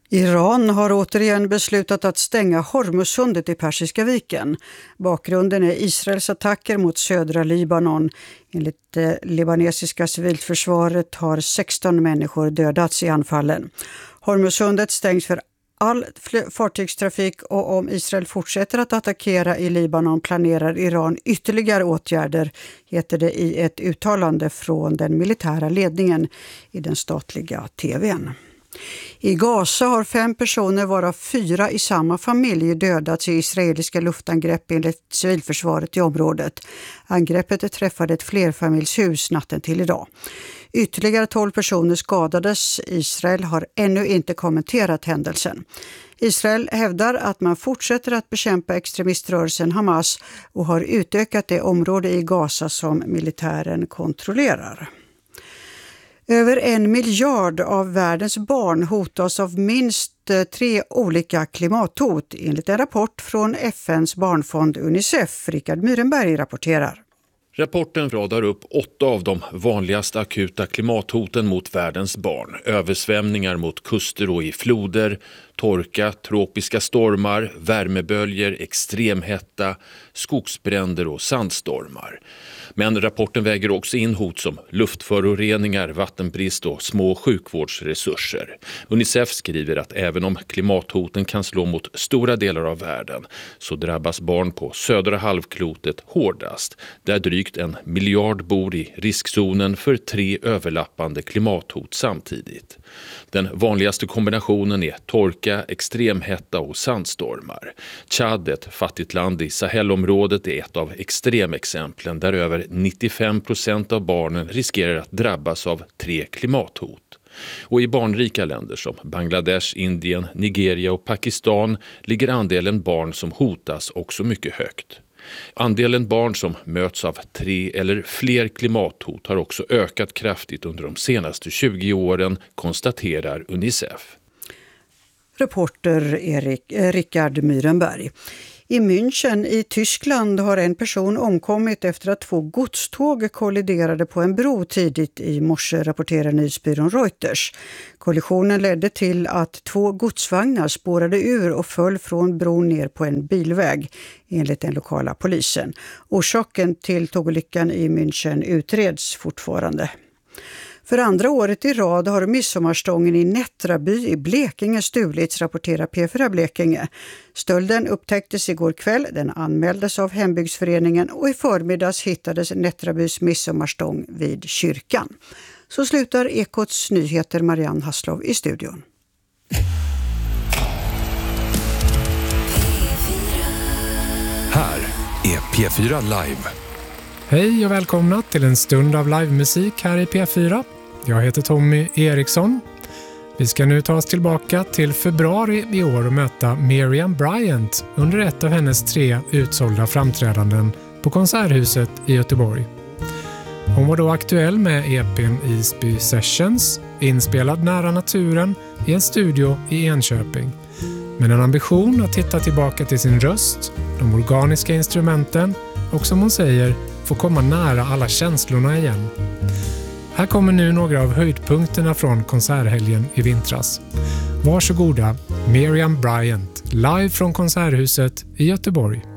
Iran har återigen beslutat att stänga Hormuzsundet i Persiska viken. Bakgrunden är Israels attacker mot södra Libanon. Enligt det libanesiska civilförsvaret har 16 människor dödats i anfallen. Hormuzsundet stängs för all fartygstrafik och om Israel fortsätter att attackera i Libanon planerar Iran ytterligare åtgärder, heter det i ett uttalande från den militära ledningen i den statliga tvn. I Gaza har 5 personer varav 4 i samma familj dödats i israeliska luftangrepp enligt civilförsvaret i området. Angreppet träffade ett flerfamiljshus natten till idag. Ytterligare 12 personer skadades. Israel har ännu inte kommenterat händelsen. Israel hävdar att man fortsätter att bekämpa extremiströrelsen Hamas och har utökat det område i Gaza som militären kontrollerar. Över 1 miljard av världens barn hotas av minst 3 olika klimathot enligt en rapport från FNs barnfond Unicef. Rickard Myrenberg rapporterar. Rapporten radar upp 8 av de vanligaste akuta klimathoten mot världens barn. Översvämningar mot kuster och i floder, torka, tropiska stormar, värmeböljor, extremhetta, skogsbränder och sandstormar. Men rapporten väger också in hot som luftföroreningar, vattenbrist och små sjukvårdsresurser. Unicef skriver att även om klimathoten kan slå mot stora delar av världen så drabbas barn på södra halvklotet hårdast, där drygt 1 miljard bor i riskzonen för 3 överlappande klimathot samtidigt. Den vanligaste kombinationen är torka, extremhetta och sandstormar. Tchad, ett fattigt land i Sahelområdet, är ett av extremexemplen där över 95% av barnen riskerar att drabbas av 3 klimathot. Och i barnrika länder som Bangladesh, Indien, Nigeria och Pakistan ligger andelen barn som hotas också mycket högt. Andelen barn som möts av 3 eller fler klimathot har också ökat kraftigt under de senaste 20 åren, konstaterar Unicef. Reporter Rickard Myrenberg. I München i Tyskland har en person omkommit efter att 2 godståg kolliderade på en bro tidigt i morse, rapporterar nyhetsbyrån Reuters. Kollisionen ledde till att 2 godsvagnar spårade ur och föll från bron ner på en bilväg, enligt den lokala polisen. Orsaken till tågolyckan i München utreds fortfarande. För andra året i rad har midsommarstången i Nättraby i Blekinge stulits, rapporterar P4 Blekinge. Stölden upptäcktes igår kväll, den anmäldes av hembygdsföreningen och i förmiddags hittades Nättrabys midsommarstång vid kyrkan. Så slutar Ekots nyheter. Marianne Hasslov i studion. Här är P4 Live. Hej och välkomna till en stund av livemusik här i P4. Jag heter Tommy Eriksson. Vi ska nu ta oss tillbaka till februari i år och möta Miriam Bryant under ett av hennes 3 utsålda framträdanden på Konserthuset i Göteborg. Hon var då aktuell med EP:n Easby Sessions, inspelad nära naturen i en studio i Enköping. Med en ambition att hitta tillbaka till sin röst, de organiska instrumenten och som hon säger, få komma nära alla känslorna igen. Här kommer nu några av höjdpunkterna från konserthelgen i vintras. Varsågoda, Miriam Bryant, live från Konserthuset i Göteborg.